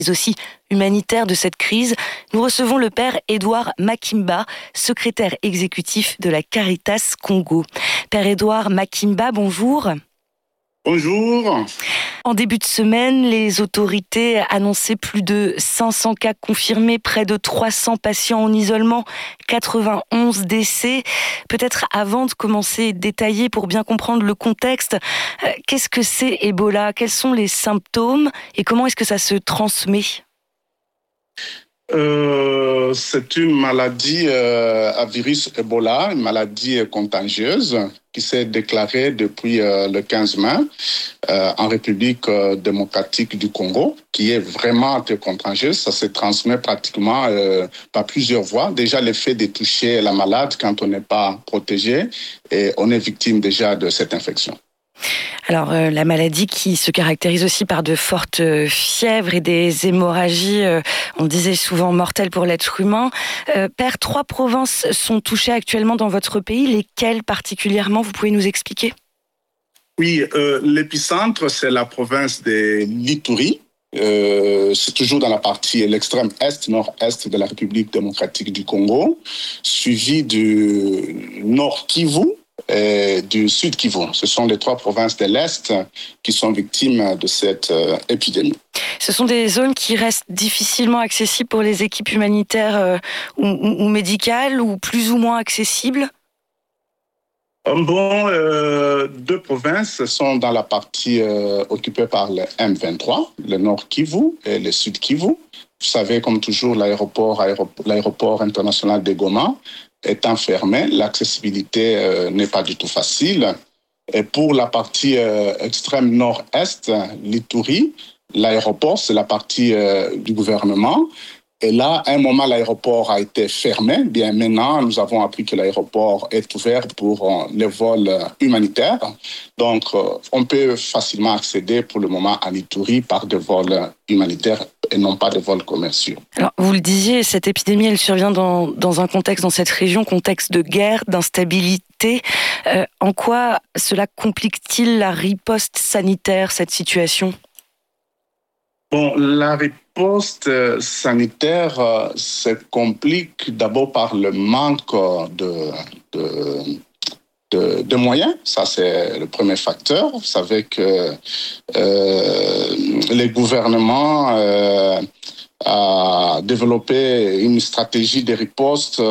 aussi humanitaire de cette crise. Nous recevons le père Édouard Makimba, secrétaire exécutif de la Caritas Congo. Père Édouard Makimba, bonjour. Bonjour. En début de semaine, les autorités annonçaient plus de 500 cas confirmés, près de 300 patients en isolement, 91 décès. Peut-être avant de commencer à détailler pour bien comprendre le contexte, qu'est-ce que c'est Ebola ? Quels sont les symptômes et comment est-ce que ça se transmet ? C'est une maladie à virus Ebola, une maladie contagieuse qui s'est déclarée depuis le 15 mai en République démocratique du Congo, qui est vraiment très contagieuse. Ça se transmet pratiquement par plusieurs voies. Déjà, l'effet de toucher la malade quand on n'est pas protégé et on est victime déjà de cette infection. Alors, la maladie qui se caractérise aussi par de fortes fièvres et des hémorragies, on disait souvent mortelles pour l'être humain. Père, 3 provinces sont touchées actuellement dans votre pays. Lesquelles particulièrement, vous pouvez nous expliquer ? Oui, l'épicentre, c'est la province de l'Ituri. C'est toujours dans la partie l'extrême est, nord-est de la République démocratique du Congo, suivi du Nord Kivu et du Sud Kivu. Ce sont les 3 provinces de l'Est qui sont victimes de cette épidémie. Ce sont des zones qui restent difficilement accessibles pour les équipes humanitaires ou médicales, ou plus ou moins accessibles ? 2 provinces sont dans la partie occupée par le M23, le Nord Kivu et le Sud Kivu. Vous savez, comme toujours, l'aéroport international de Goma étant fermé, l'accessibilité n'est pas du tout facile. Et pour la partie extrême nord-est, l'Ituri, l'aéroport, c'est la partie du gouvernement. Et là, à un moment, l'aéroport a été fermé. Bien maintenant, nous avons appris que l'aéroport est ouvert pour les vols humanitaires. Donc, on peut facilement accéder pour le moment à l'Ituri par des vols humanitaires et non pas des vols commerciaux. Alors, vous le disiez, cette épidémie, elle survient dans un contexte, dans cette région, contexte de guerre, d'instabilité. En quoi cela complique-t-il la riposte sanitaire, cette situation ? Bon, la riposte sanitaire se complique d'abord par le manque de moyens. Ça, c'est le premier facteur. Vous savez que les gouvernements a développé une stratégie de riposte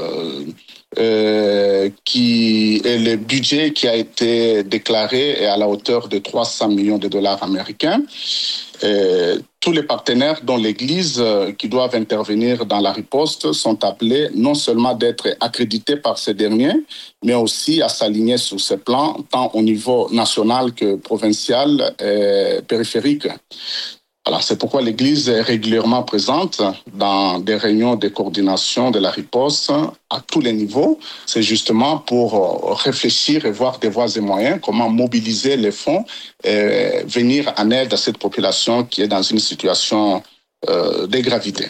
et le budget qui a été déclaré est à la hauteur de 300 millions de dollars américains. Tous les partenaires, dont l'Église, qui doivent intervenir dans la riposte, sont appelés non seulement d'être accrédités par ces derniers, mais aussi à s'aligner sur ces plans, tant au niveau national que provincial et périphérique. Alors, c'est pourquoi l'Église est régulièrement présente dans des réunions de coordination de la riposte à tous les niveaux. C'est justement pour réfléchir et voir des voies et moyens, comment mobiliser les fonds et venir en aide à cette population qui est dans une situation de gravité.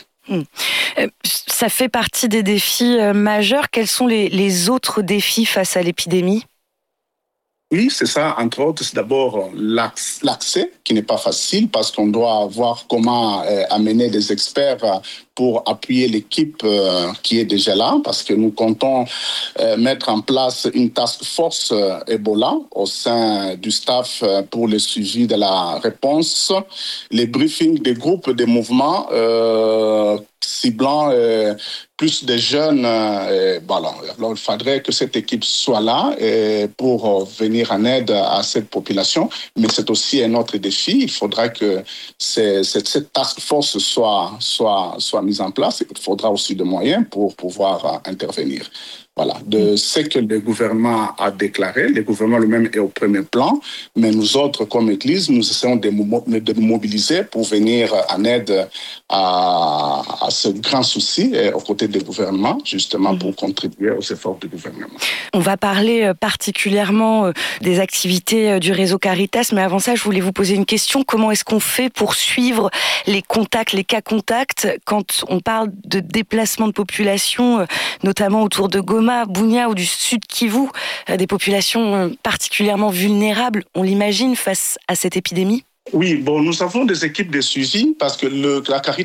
Ça fait partie des défis majeurs. Quels sont les autres défis face à l'épidémie ? Oui, c'est ça. Entre autres, c'est d'abord l'accès qui n'est pas facile parce qu'on doit voir comment amener des experts pour appuyer l'équipe qui est déjà là, parce que nous comptons mettre en place une task force Ebola au sein du staff pour le suivi de la réponse, les briefings des groupes de mouvements ciblant plus de jeunes. Voilà. Alors, il faudrait que cette équipe soit là pour venir en aide à cette population, mais c'est aussi un autre défi. Il faudra que cette task force soit mise en place. Il faudra aussi des moyens pour pouvoir intervenir. Voilà, de ce que le gouvernement a déclaré, le gouvernement lui-même est au premier plan, mais nous autres, comme Église, nous essayons de nous mobiliser pour venir en aide à ce grand souci et aux côtés du gouvernement, justement pour contribuer aux efforts du gouvernement. On va parler particulièrement des activités du réseau Caritas, mais avant ça, je voulais vous poser une question. Comment est-ce qu'on fait pour suivre les contacts, les cas contacts, quand on parle de déplacement de population, notamment autour de Goma, Bunia ou du Sud Kivu, des populations particulièrement vulnérables, on l'imagine, face à cette épidémie ? Oui, bon, nous avons des équipes de suivi parce que la Caritas